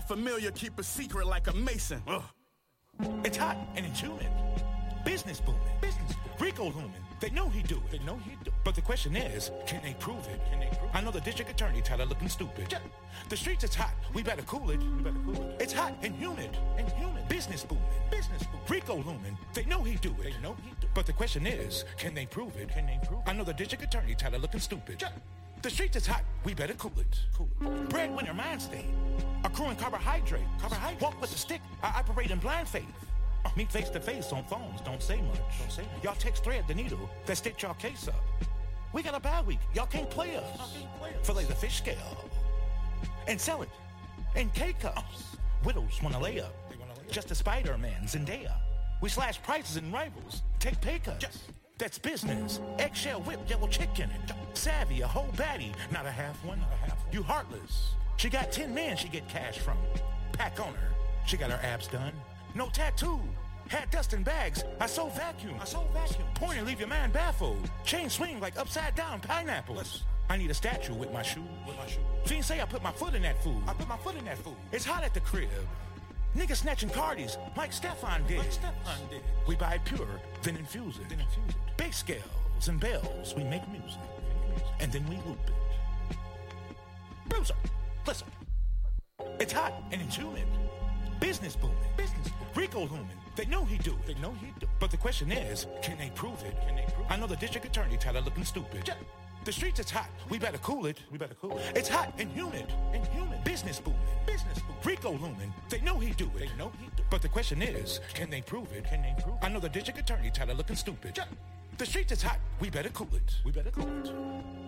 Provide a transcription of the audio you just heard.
familiar, keep a secret like a mason. Ugh. It's hot and it's humid. Business booming. Rico looming. They know he do it. But the question is, can they prove it? I know the district attorney Tyler looking stupid. Yeah. The streets is hot. We better cool it. It's hot and humid. Business booming. Rico looming. They know he do it. But the question is, can they prove it? I know the district attorney Tyler looking stupid. Yeah. The streets is hot. We better cool it. Breadwinner mind state. Accruing carbohydrate. Walk with the stick. I operate in blind faith. Meet face to face on phones. Don't say much. Y'all text thread the needle that stitch y'all case up. We got a bad week. Y'all can't play us. Fillet the fish scale and sell it in K-cups. Widows wanna lay up. Just a Spider-Man, Zendaya. We slash prices and rivals. Take pay cuts. That's business. Eggshell whip, yellow chicken. Savvy, a whole baddie, not a half one. You heartless. She got 10 men she get cash from. Pack on her. She got her abs done. No tattoo. Had dust in bags. I sold vacuum. Point and leave your man baffled. Chain swing like upside down pineapples. I need a statue with my shoe. Fiends say I put my foot in that food. It's hot at the crib. Niggas snatching cardies like Stefan did. We buy it pure, then infuse it. Big scales and bells, we make music. And then we loop it. Bruiser, listen. It's hot and it's humid. Business booming. Rico looming. They know he do it. But the question is, can they prove it? I know the district attorney Tyler looking stupid. Yeah. The streets is hot. We better cool it. It's hot and humid. Business booming. Rico looming. They know he do it. But the question is, can they prove it? I know the district attorney Tyler looking stupid. Yeah. The streets is hot. We better cool it.